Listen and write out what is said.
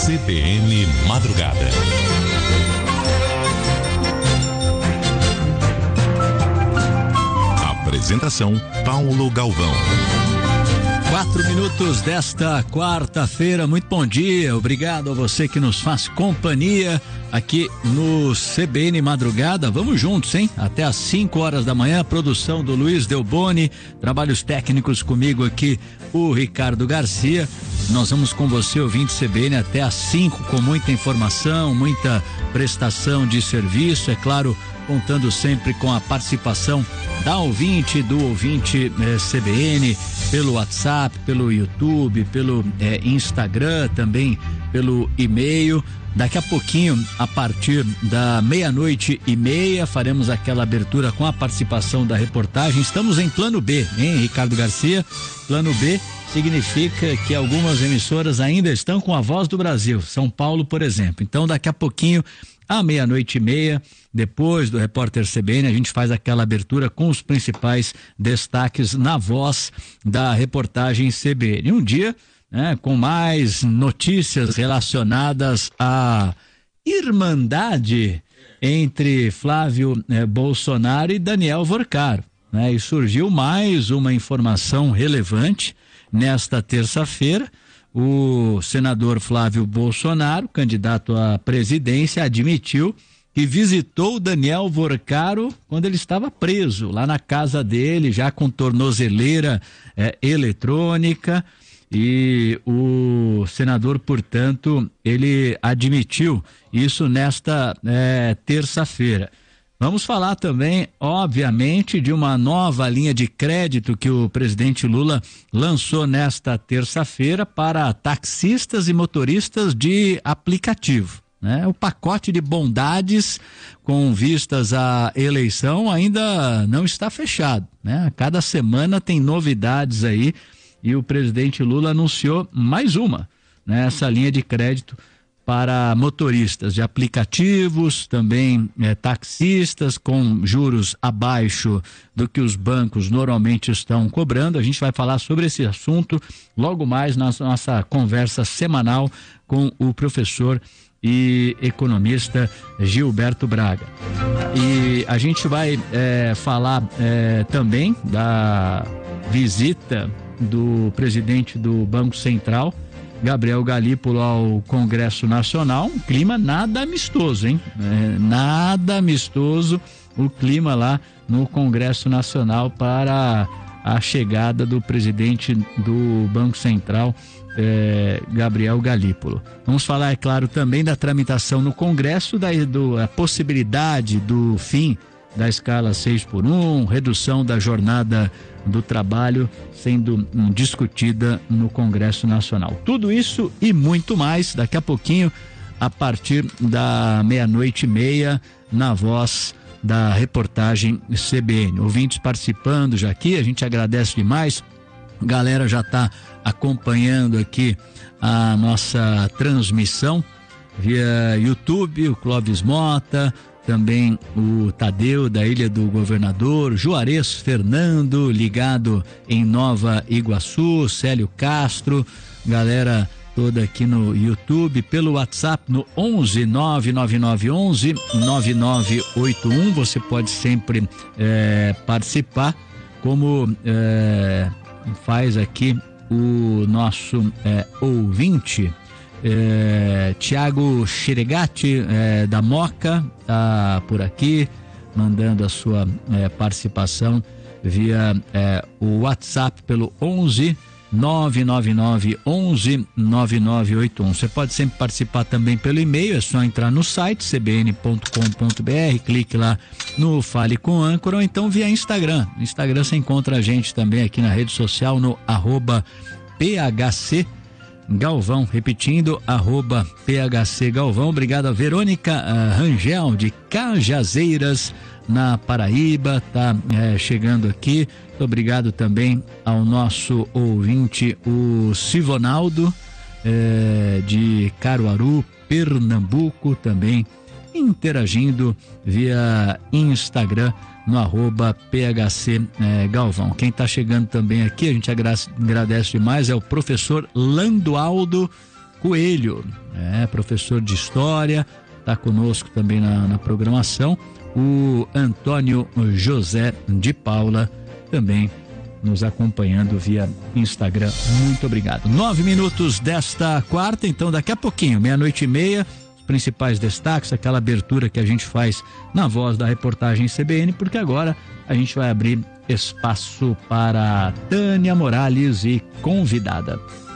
CBN Madrugada. Apresentação Paulo Galvão. 4 minutos desta quarta-feira, muito bom dia, obrigado a você que nos faz companhia aqui no CBN Madrugada, vamos juntos, hein? Até às 5 horas da manhã, produção do Luiz Delboni, trabalhos técnicos comigo aqui, o Ricardo Garcia, nós vamos com você, ouvinte CBN, até às 5, com muita informação, muita prestação de serviço, é claro, contando sempre com a participação da ouvinte, do ouvinte CBN, pelo WhatsApp, pelo YouTube, pelo Instagram, também pelo e-mail. Daqui a pouquinho, a partir da 00:30, faremos aquela abertura com a participação da reportagem. Estamos em plano B, hein, Ricardo Garcia? Plano B significa que algumas emissoras ainda estão com a Voz do Brasil, São Paulo, por exemplo. Então, daqui a pouquinho, à 00:30, depois do Repórter CBN, a gente faz aquela abertura com os principais destaques na voz da reportagem CBN. Um dia, né, com mais notícias relacionadas à irmandade entre Flávio Bolsonaro e Daniel Vorcaro, né? E surgiu mais uma informação relevante nesta terça-feira. O senador Flávio Bolsonaro, candidato à presidência, admitiu que visitou Daniel Vorcaro quando ele estava preso, lá na casa dele, já com tornozeleira eletrônica, e o senador, portanto, ele admitiu isso nesta terça-feira. Vamos falar também, obviamente, de uma nova linha de crédito que o presidente Lula lançou nesta terça-feira para taxistas e motoristas de aplicativo, né? O pacote de bondades com vistas à eleição ainda não está fechado, né? A cada semana tem novidades aí e o presidente Lula anunciou mais uma, né? Essa linha de crédito para motoristas de aplicativos, também taxistas com juros abaixo do que os bancos normalmente estão cobrando. A gente vai falar sobre esse assunto logo mais na nossa conversa semanal com o professor e economista Gilberto Braga. E a gente vai falar também da visita do presidente do Banco Central, Gabriel Galípolo, ao Congresso Nacional. Um clima nada amistoso, hein? Nada amistoso o clima lá no Congresso Nacional para a chegada do presidente do Banco Central, Gabriel Galípolo. Vamos falar, é claro, também da tramitação no Congresso, da possibilidade do fim da escala 6x1, redução da jornada do trabalho sendo discutida no Congresso Nacional. Tudo isso e muito mais daqui a pouquinho, a partir da 00:30, na voz da reportagem CBN. Ouvintes participando já aqui, a gente agradece demais. Galera já está acompanhando aqui a nossa transmissão via YouTube, o Clóvis Mota, também o Tadeu da Ilha do Governador, Juarez Fernando, ligado em Nova Iguaçu, Célio Castro, galera toda aqui no YouTube, pelo WhatsApp no 11 99911 9981, você pode sempre participar, como faz aqui o nosso ouvinte Tiago Xiregati da Moca, tá por aqui mandando a sua participação via o WhatsApp pelo 11 999 11 9981. Você pode sempre participar também pelo e-mail, é só entrar no site cbn.com.br, clique lá no Fale com Âncora, ou então via Instagram. No Instagram você encontra a gente também aqui na rede social no @PHC Galvão, repetindo, @PHC Galvão. Obrigado a Verônica Rangel de Cajazeiras, na Paraíba, tá chegando aqui. Muito obrigado também ao nosso ouvinte, o Sivonaldo, de Caruaru, Pernambuco, também interagindo via Instagram no @PHC Galvão. Quem está chegando também aqui, a gente agradece demais, é o professor Landualdo Coelho, professor de História, está conosco também na programação. O Antônio José de Paula também nos acompanhando via Instagram. Muito obrigado. 9 minutos desta quarta, então daqui a pouquinho, 00:30, os principais destaques, aquela abertura que a gente faz na voz da reportagem CBN, porque agora a gente vai abrir espaço para Tânia Morales e convidada.